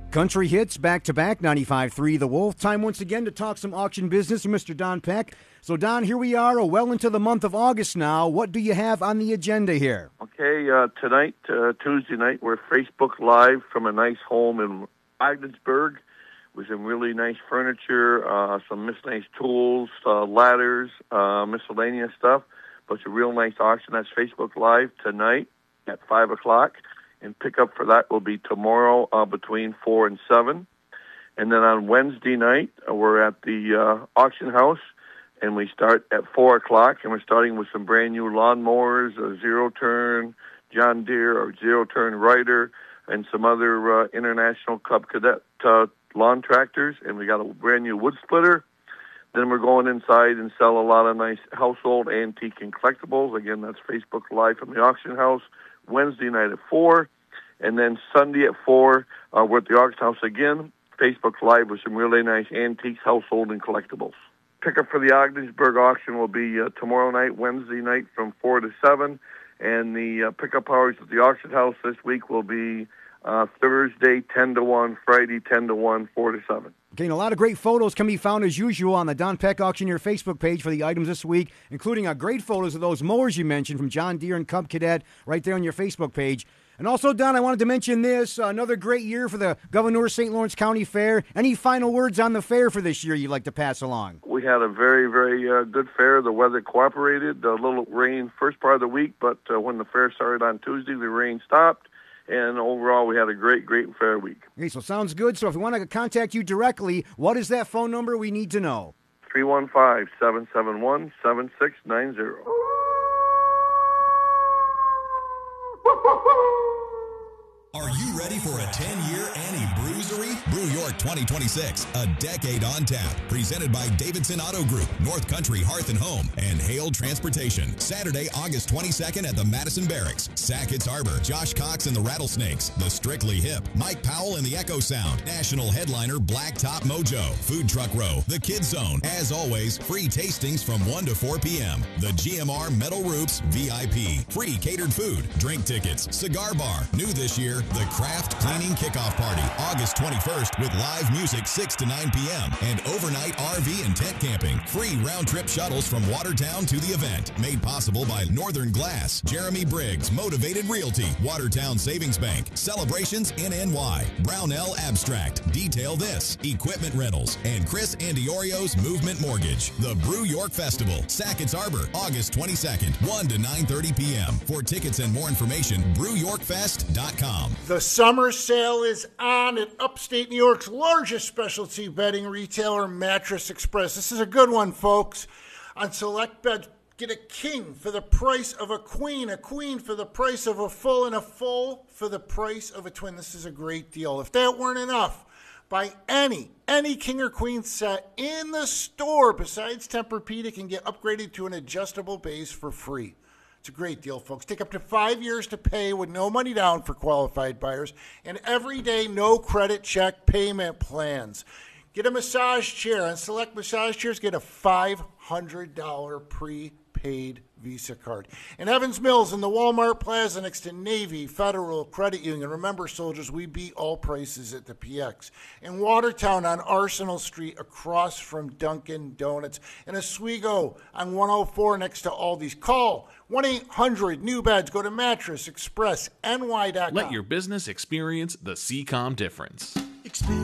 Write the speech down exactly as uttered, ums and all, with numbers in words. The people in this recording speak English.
Country hits back-to-back, ninety-five point three The Wolf. Time once again to talk some auction business with Mister Don Peck. So, Don, here we are, well into the month of August now. What do you have on the agenda here? Okay, uh, tonight, uh, Tuesday night, we're Facebook Live from a nice home in Ogdensburg with some really nice furniture, uh, some miscellaneous tools, uh, ladders, uh, miscellaneous stuff. But it's a real nice auction. That's Facebook Live tonight at five o'clock. And pickup for that will be tomorrow uh, between four and seven. And then on Wednesday night, uh, we're at the uh, auction house, and we start at four o'clock, and we're starting with some brand-new lawnmowers, a zero-turn John Deere or zero-turn Ryder, and some other uh, International Cub Cadet uh, lawn tractors, and we got a brand-new wood splitter. Then we're going inside and sell a lot of nice household, antique, and collectibles. Again, that's Facebook Live from the auction house. Wednesday night at four, and then Sunday at four, uh, we're at the auction house again, Facebook Live with some really nice antiques, household, and collectibles. Pickup for the Ogdensburg auction will be uh, tomorrow night, Wednesday night from four to seven, and the uh, pickup hours at the auction house this week will be uh, Thursday ten to one, Friday ten to one, four to seven. Okay, and a lot of great photos can be found as usual on the Don Peck Auctioneer Facebook page for the items this week, including uh, great photos of those mowers you mentioned from John Deere and Cub Cadet right there on your Facebook page. And also, Don, I wanted to mention this, uh, another great year for the Gouverneur Saint Lawrence County Fair. Any final words on the fair for this year you'd like to pass along? We had a very, very uh, good fair. The weather cooperated. A little rain first part of the week, but uh, when the fair started on Tuesday, the rain stopped. And overall, we had a great, great fair week. Okay, so sounds good. So if we want to contact you directly, what is that phone number we need to know? three one five, seven seven one, seven six nine zero. Are you ready for a ten-year Annie Brewery? Brew York twenty twenty-six, a decade on tap. Presented by Davidson Auto Group, North Country Hearth and Home, and Hale Transportation. Saturday, August twenty-second at the Madison Barracks. Sackett's Harbor, Josh Cox and the Rattlesnakes, the Strictly Hip, Mike Powell and the Echo Sound, national headliner Blacktop Mojo, Food Truck Row, the Kids Zone. As always, free tastings from one to four p.m. The G M R Metal Roofs V I P, free catered food, drink tickets, cigar bar. New this year, the Craft Cleaning Kickoff Party, August twenty-first with live music six to nine p.m. and overnight R V and tent camping. Free round-trip shuttles from Watertown to the event. Made possible by Northern Glass, Jeremy Briggs, Motivated Realty, Watertown Savings Bank, Celebrations in N Y, Brownell Abstract, Detail This, Equipment Rentals, and Chris Andiorio's Movement Mortgage. The Brew York Festival, Sackett's Harbor, August twenty-second, one to nine thirty p.m. For tickets and more information, brew york fest dot com. The summer sale is on at upstate New York's largest specialty bedding retailer, Mattress Express. This is a good one, folks. On select beds, get a king for the price of a queen, a queen for the price of a full, and a full for the price of a twin. This is a great deal. If that weren't enough, buy any, any king or queen set in the store besides Tempur-Pedic and get upgraded to an adjustable base for free. It's a great deal, folks. Take up to five years to pay with no money down for qualified buyers and everyday no credit check payment plans. Get a massage chair. On select massage chairs, get a five hundred dollars prepaid Visa card. In Evans Mills in the Walmart Plaza next to Navy Federal Credit Union. Remember, soldiers, we beat all prices at the P X. In Watertown on Arsenal Street across from Dunkin' Donuts. In Oswego on one oh four next to Aldi's. Call one eight hundred new beds. Go to mattress express N Y dot com. Let your business experience the C COM difference.